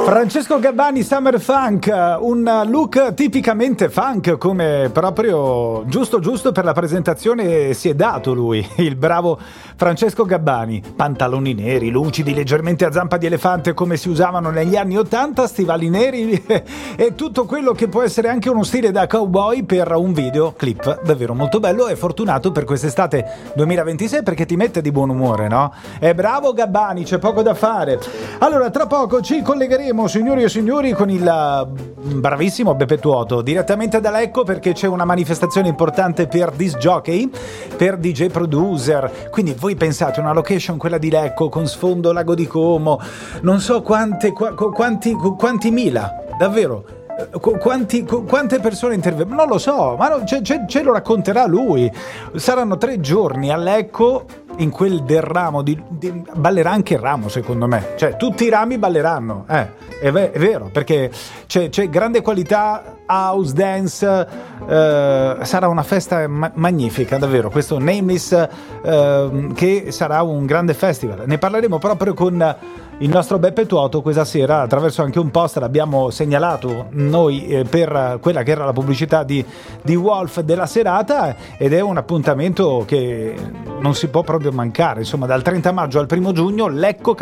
Francesco Gabbani, Summer Funk, un look tipicamente funk, come proprio giusto per la presentazione si è dato lui, il bravo Francesco Gabbani. Pantaloni neri, lucidi, leggermente a zampa di elefante come si usavano negli anni '80, stivali neri e tutto quello che può essere anche uno stile da cowboy per un videoclip davvero molto bello e fortunato per quest'estate 2026 perché ti mette di buon umore, no? È bravo Gabbani, c'è poco da fare. Allora, tra poco ci collegheremo, signori e signori, con il bravissimo Beppe Tuoto direttamente da Lecco, perché c'è una manifestazione importante per disc jockey, per DJ producer. Quindi voi pensate una location, quella di Lecco, con sfondo Lago di Como, non so quanti mila, davvero. Quante persone intervengono? Non lo so, ma ce lo racconterà lui. Saranno 3 giorni a Lecco. In quel del ramo ballerà anche il ramo, secondo me, cioè tutti i rami balleranno, è vero, perché c'è grande qualità, house dance, sarà una festa magnifica, davvero, questo Nameless, che sarà un grande festival. Ne parleremo proprio con il nostro Beppe Tuoto questa sera, attraverso anche un post l'abbiamo segnalato noi per quella che era la pubblicità di Wolf della serata, ed è un appuntamento che non si può proprio mancare, insomma, dal 30 maggio al 1 giugno Lecco